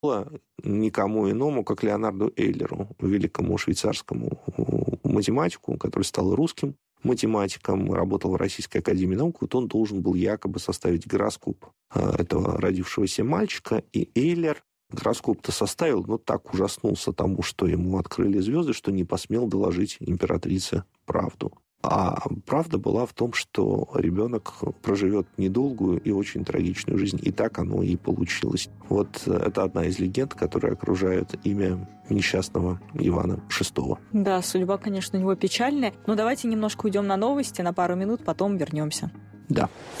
никому иному, как Леонарду Эйлеру, великому швейцарскому математику, который стал русским математиком, работал в Российской академии наук. Вот он должен был якобы составить гороскоп этого родившегося мальчика, и Эйлер гороскоп-то составил, но так ужаснулся тому, что ему открыли звезды, что не посмел доложить императрице правду. А правда была в том, что ребенок проживет недолгую и очень трагичную жизнь. И так оно и получилось. Вот это одна из легенд, которые окружают имя несчастного Ивана VI. Да, судьба, конечно, у него печальная. Но давайте немножко уйдем на новости, на пару минут, потом вернемся. Да.